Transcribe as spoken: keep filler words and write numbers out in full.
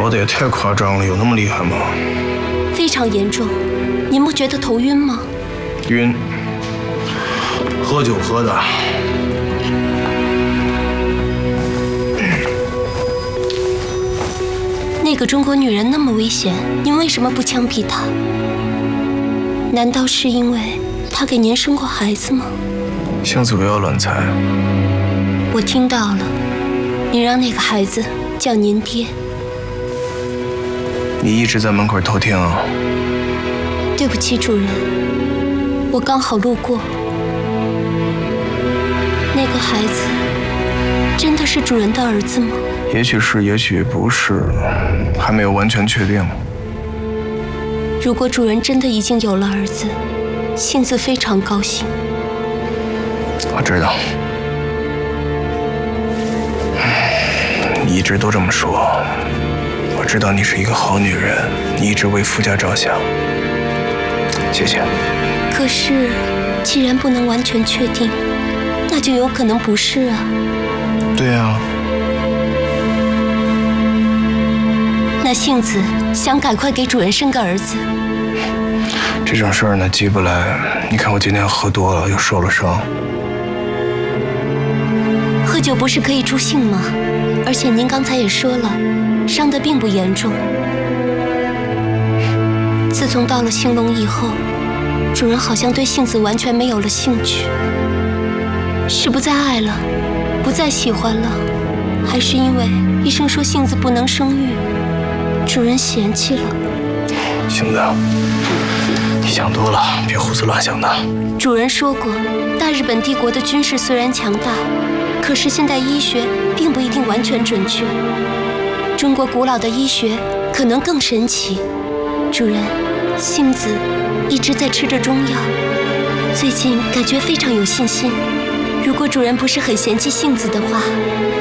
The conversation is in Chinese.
搞得也太夸张了，有那么厉害吗？ 非常严重，您不觉得头晕吗？ 晕，喝酒喝的。 那个中国女人那么危险，您为什么不枪毙她？难道是因为她给您生过孩子吗？ 杏子不要乱猜。 我听到了，你让那个孩子叫您爹。 你一直在门口偷听啊？ 对不起，主人，我刚好路过。那个孩子真的是主人的儿子吗？ 也许是，也许不是，还没有完全确定。 如果主人真的已经有了儿子，杏子非常高兴。 我知道，你一直都这么说。我知道你是一个好女人，你一直为夫家着想。谢谢。 可是，既然不能完全确定，那就有可能不是啊。 对啊。 那杏子想赶快给主人生个儿子。 这种事儿呢，急不来。你看我今天喝多了，又受了伤。 喝酒不是可以助兴吗？而且您刚才也说了，伤得并不严重。自从到了兴隆以后，主人好像对杏子完全没有了兴趣。是不再爱了，不再喜欢了，还是因为医生说杏子不能生育，主人嫌弃了？ 杏子，你想多了，别胡思乱想的。 主人说过，大日本帝国的军事虽然强大，可是现代医学并不一定完全准确。中国古老的医学可能更神奇。主人，杏子一直在吃着中药，最近感觉非常有信心。如果主人不是很嫌弃杏子的话，